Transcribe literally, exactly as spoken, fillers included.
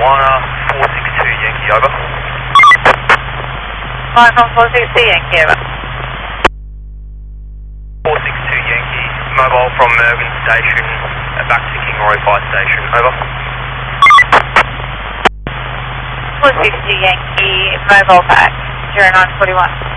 Marijuana, four six two Yankee, over. Flight from four six two Yankee, over. four six two Yankee, mobile from Mervyn Station, uh, back to Kingaroy Fire Station, over. four six two Yankee, mobile back, zero nine four one.